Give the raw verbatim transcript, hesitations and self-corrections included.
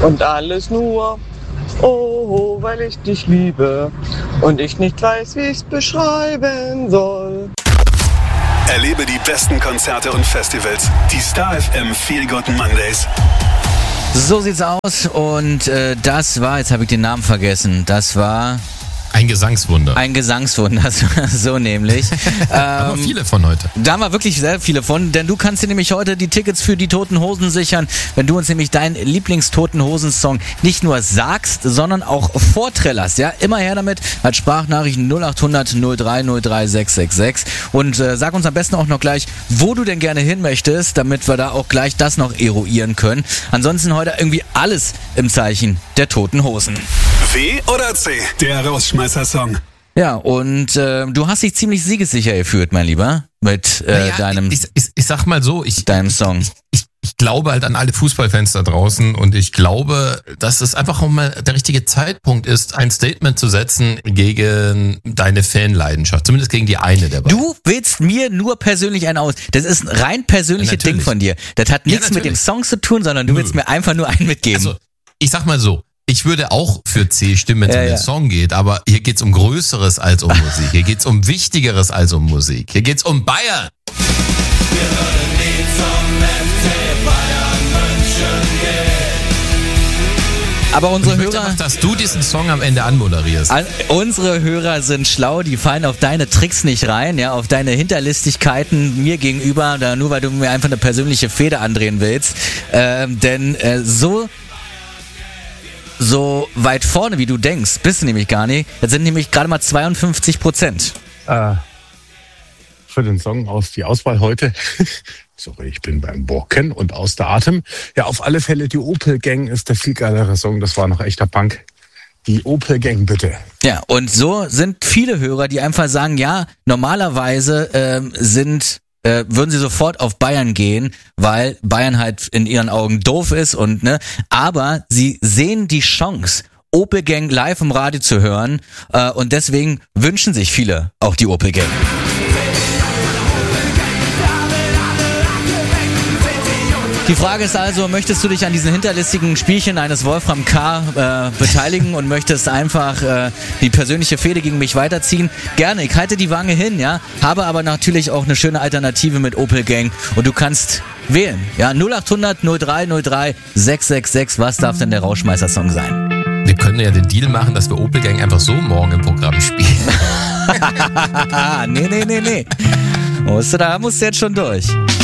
Und alles nur, oh, weil ich dich liebe und ich nicht weiß, wie ich's beschreiben soll. Erlebe die besten Konzerte und Festivals. Die Star F M Feel Good Mondays. So sieht's aus und äh, das war, jetzt habe ich den Namen vergessen, das war... Ein Gesangswunder. Ein Gesangswunder, so nämlich. Aber ähm, viele von heute. Da haben wir wirklich sehr viele von, denn du kannst dir nämlich heute die Tickets für die Toten Hosen sichern, wenn du uns nämlich deinen Lieblings-Toten Hosen-Song nicht nur sagst, sondern auch vorträllerst. Ja, immer her damit, als Sprachnachrichten null acht hundert null drei null drei sechs sechs sechs und äh, sag uns am besten auch noch gleich, wo du denn gerne hin möchtest, damit wir da auch gleich das noch eruieren können. Ansonsten heute irgendwie alles im Zeichen der Toten Hosen. W oder C? Der Rausschmeißer-Song. Ja, und äh, du hast dich ziemlich siegessicher geführt, mein Lieber, mit äh, naja, deinem ich, ich, ich sag mal so, ich, deinem Song. Ich, ich, ich glaube halt an alle Fußballfans da draußen und ich glaube, dass es einfach auch mal der richtige Zeitpunkt ist, ein Statement zu setzen gegen deine Fanleidenschaft. Zumindest gegen die eine der beiden. Du willst mir nur persönlich einen aus. Das ist ein rein persönliches ja, Ding von dir. Das hat nichts ja, mit dem Song zu tun, sondern du Nö. willst mir einfach nur einen mitgeben. Also, ich sag mal so, ich würde auch für C stimmen, wenn es Ja, um den ja. Song geht, aber hier geht's um Größeres als um Musik. Hier geht's um Wichtigeres als um Musik. Hier geht's um Bayern. Wir würden nie zum F C Bayern München gehen. Aber unsere Ich möchte Hörer, einfach, dass du diesen Song am Ende anmoderierst. an, unsere Hörer sind schlau, die fallen auf deine Tricks nicht rein, ja, auf deine Hinterlistigkeiten mir gegenüber, da nur weil du mir einfach eine persönliche Fehde andrehen willst. Ähm, denn äh, so so weit vorne, wie du denkst, bist du nämlich gar nicht. Das sind nämlich gerade mal zweiundfünfzig Prozent. Äh, für den Song aus die Auswahl heute. Sorry, ich bin beim Bocken und aus der Atem. Ja, auf alle Fälle, die Opel Gang ist der viel geilere Song. Das war noch echter Punk. Die Opel Gang, bitte. Ja, und so sind viele Hörer, die einfach sagen, ja, normalerweise ähm, sind äh, würden sie sofort auf Bayern gehen, weil Bayern halt in ihren Augen doof ist und ne, aber sie sehen die Chance, Opel Gang live im Radio zu hören äh, und deswegen wünschen sich viele auch die Opel Gang. Die Frage ist also, möchtest du dich an diesen hinterlistigen Spielchen eines Wolfram K. Äh, beteiligen und möchtest einfach äh, die persönliche Fehde gegen mich weiterziehen? Gerne, ich halte die Wange hin, ja, habe aber natürlich auch eine schöne Alternative mit Opel Gang und du kannst wählen, ja, null acht hundert null drei null drei sechs sechs sechs, was darf denn der Rauschmeißer-Song sein? Wir können ja den Deal machen, dass wir Opel Gang einfach so morgen im Programm spielen. nee, nee, nee, nee. Musst du, da musst du jetzt schon durch.